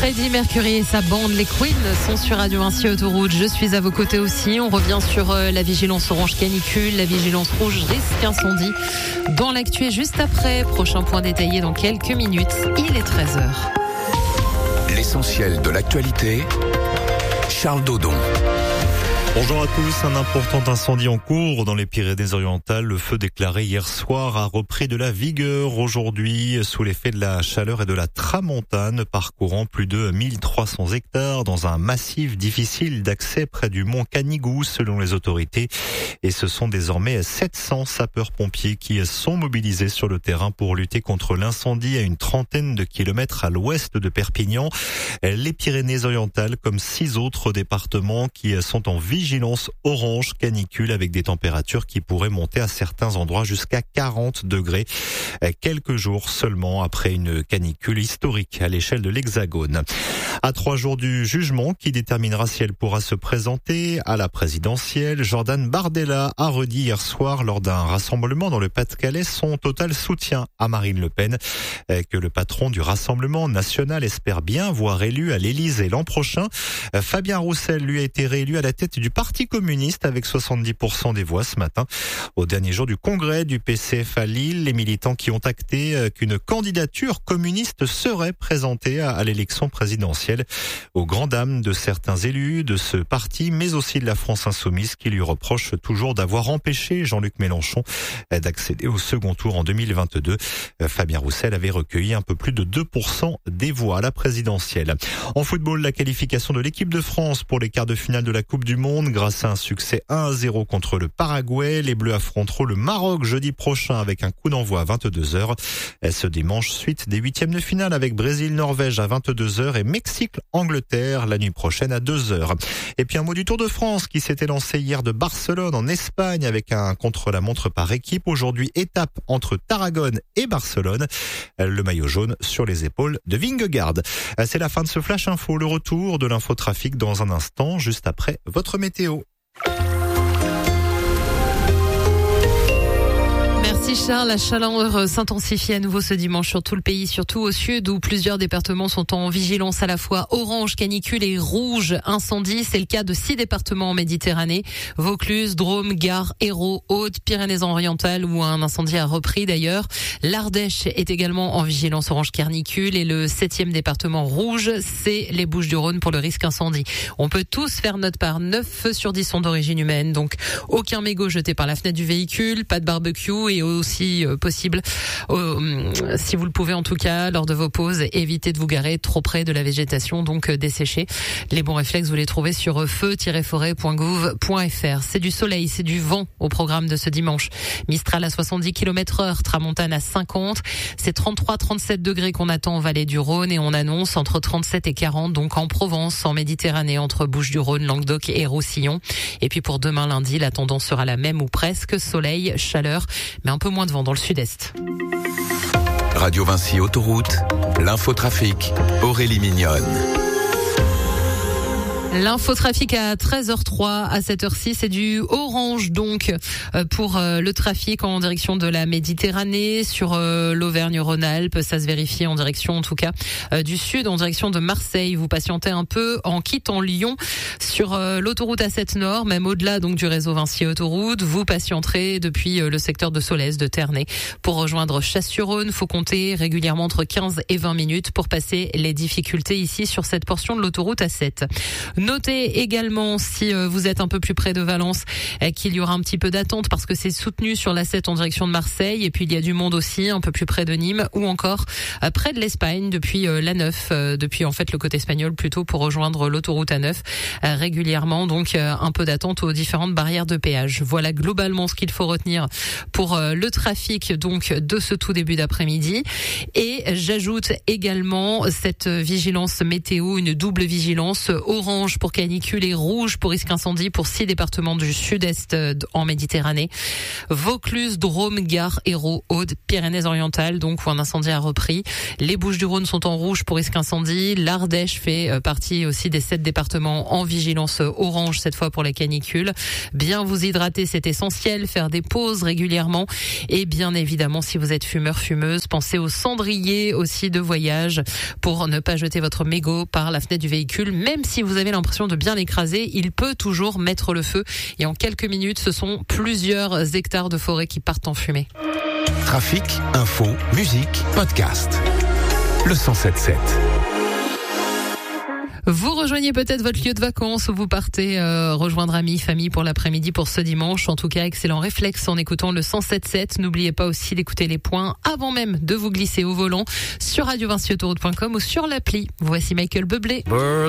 Freddie Mercury et sa bande, les Queen, sont sur Radio 1 Autoroute. Je suis à vos côtés aussi. On revient sur la vigilance orange canicule, la vigilance rouge risque incendie. Dans l'actu et juste après, prochain point détaillé dans quelques minutes. Il est 13h. L'essentiel de l'actualité, Charles Dodon. Bonjour à tous. Un important incendie en cours dans les Pyrénées-Orientales. Le feu déclaré hier soir a repris de la vigueur aujourd'hui sous l'effet de la chaleur et de la tramontane, parcourant plus de 1300 hectares dans un massif difficile d'accès près du mont Canigou selon les autorités. Et ce sont désormais 700 sapeurs-pompiers qui sont mobilisés sur le terrain pour lutter contre l'incendie à une trentaine de kilomètres à l'ouest de Perpignan. Les Pyrénées-Orientales, comme 6 autres départements qui sont en vigilance orange canicule avec des températures qui pourraient monter à certains endroits jusqu'à 40 degrés. Quelques jours seulement après une canicule historique à l'échelle de l'Hexagone. À 3 jours du jugement qui déterminera si elle pourra se présenter à la présidentielle, Jordan Bardella a redit hier soir lors d'un rassemblement dans le Pas-de-Calais son total soutien à Marine Le Pen, que le patron du Rassemblement national espère bien voir élu à l'Élysée l'an prochain. Fabien Roussel lui a été réélu à la tête du Parti communiste avec 70% des voix ce matin. Au dernier jour du congrès du PCF à Lille, les militants qui ont acté qu'une candidature communiste serait présentée à l'élection présidentielle, aux grandes dames de certains élus de ce parti, mais aussi de la France insoumise qui lui reproche toujours d'avoir empêché Jean-Luc Mélenchon d'accéder au second tour en 2022. Fabien Roussel avait recueilli un peu plus de 2% des voix à la présidentielle. En football, la qualification de l'équipe de France pour les quarts de finale de la Coupe du Monde grâce à un succès 1-0 contre le Paraguay. Les Bleus affronteront le Maroc jeudi prochain avec un coup d'envoi à 22h. Ce dimanche, suite des huitièmes de finale avec Brésil-Norvège à 22h et Mexique-Angleterre la nuit prochaine à 2h. Et puis un mot du Tour de France qui s'était lancé hier de Barcelone en Espagne avec un contre-la-montre par équipe. Aujourd'hui, étape entre Tarragone et Barcelone. Le maillot jaune sur les épaules de Vingegaard. C'est la fin de ce Flash Info. Le retour de l'infotrafic dans un instant, juste après votre météo. Merci Charles, la chaleur s'intensifie à nouveau ce dimanche sur tout le pays, surtout au sud où plusieurs départements sont en vigilance à la fois orange, canicule et rouge, incendie. C'est le cas de 6 départements en Méditerranée, Vaucluse, Drôme, Gard, Hérault, Hautes-Pyrénées-Orientales où un incendie a repris d'ailleurs. L'Ardèche est également en vigilance orange canicule et le 7e département rouge, c'est les Bouches-du-Rhône pour le risque incendie. On peut tous faire note par 9 feux sur 10 sont d'origine humaine, donc aucun mégot jeté par la fenêtre du véhicule, pas de barbecue et aussi possible, si vous le pouvez en tout cas, lors de vos pauses, évitez de vous garer trop près de la végétation, donc dessécher. Les bons réflexes, vous les trouvez sur feu-forêt.gouv.fr. C'est du soleil, c'est du vent au programme de ce dimanche. Mistral à 70 km/h, tramontane à 50. C'est 33-37 degrés qu'on attend en vallée du Rhône et on annonce entre 37 et 40, donc en Provence, en Méditerranée, entre Bouches-du-Rhône, Languedoc et Roussillon. Et puis pour demain lundi, la tendance sera la même ou presque, soleil, chaleur, mais un peu moins de vent dans le sud-est. Radio Vinci Autoroute, l'infotrafic, Aurélie Mignonne. L'infotrafic à 13h03, à cette heure-ci, c'est du orange donc pour le trafic en direction de la Méditerranée, sur l'Auvergne-Rhône-Alpes, ça se vérifie en direction en tout cas du sud, en direction de Marseille. Vous patientez un peu en quittant Lyon sur l'autoroute A7 Nord, même au-delà donc du réseau Vinci Autoroute. Vous patienterez depuis le secteur de Solèze, de Ternay. Pour rejoindre Chasse-sur-Rhône, faut compter régulièrement entre 15 et 20 minutes pour passer les difficultés ici sur cette portion de l'autoroute A7. Notez également, si vous êtes un peu plus près de Valence, qu'il y aura un petit peu d'attente parce que c'est soutenu sur l'A7 en direction de Marseille. Et puis il y a du monde aussi un peu plus près de Nîmes ou encore près de l'Espagne depuis l'A9, depuis en fait le côté espagnol plutôt pour rejoindre l'autoroute A9 régulièrement. Donc un peu d'attente aux différentes barrières de péage. Voilà globalement ce qu'il faut retenir pour le trafic donc de ce tout début d'après-midi. Et j'ajoute également cette vigilance météo, une double vigilance orange orange pour canicule et rouge pour risque incendie pour 6 départements du sud-est en Méditerranée. Vaucluse, Drôme, Gard, Hérault, Aude, Pyrénées-Orientales, donc où un incendie a repris. Les Bouches-du-Rhône sont en rouge pour risque incendie. L'Ardèche fait partie aussi des 7 départements en vigilance orange, cette fois pour la canicule. Bien vous hydrater, c'est essentiel. Faire des pauses régulièrement. Et bien évidemment, si vous êtes fumeur, fumeuse, pensez au cendrier aussi de voyage pour ne pas jeter votre mégot par la fenêtre du véhicule. Même si vous avez l'impression de bien l'écraser, il peut toujours mettre le feu. Et en quelques minutes, ce sont plusieurs hectares de forêt qui partent en fumée. Trafic, info, musique, podcast. Le 107.7. Vous rejoignez peut-être votre lieu de vacances ou vous partez rejoindre amis, famille pour l'après-midi pour ce dimanche. En tout cas, excellent réflexe en écoutant le 107.7. N'oubliez pas aussi d'écouter les points avant même de vous glisser au volant sur radio20autoroute.com ou sur l'appli. Voici Michael Bublé.